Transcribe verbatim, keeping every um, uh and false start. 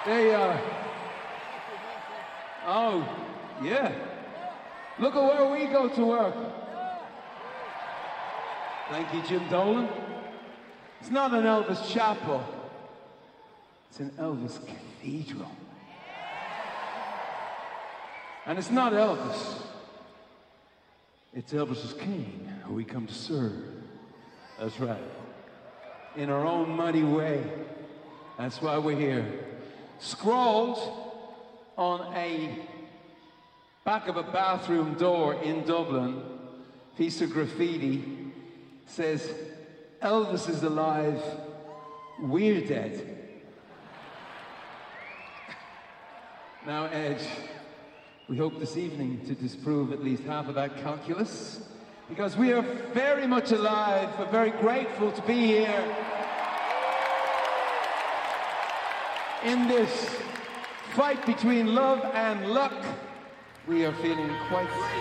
There you are. Oh, yeah. Look at where we go to work. Thank you, Jim Dolan. It's not an Elvis chapel. It's an Elvis cathedral. And it's not Elvis. It's Elvis's king, who we come to serve. That's right. In our own muddy way. That's why we're here. Scrawled on a back of a bathroom door in Dublin, piece of graffiti, says, Elvis is alive, we're dead. Now, Edge, we hope this evening to disprove at least half of that calculus, because we are very much alive. We're very grateful to be here in this fight between love and luck. We are feeling quite